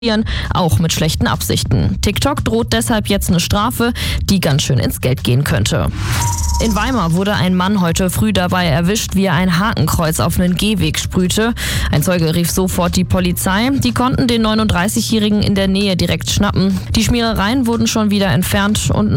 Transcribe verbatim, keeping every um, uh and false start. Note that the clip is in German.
auch mit schlechten Absichten. TikTok droht deshalb jetzt eine Strafe, die ganz schön ins Geld gehen könnte. In Weimar wurde ein Mann heute früh dabei erwischt, wie er ein Hakenkreuz auf einen Gehweg sprühte. Ein Zeuge rief sofort die Polizei. Die konnten den neununddreißigjährigen in der Nähe direkt schnappen. Die Schmierereien wurden schon wieder entfernt und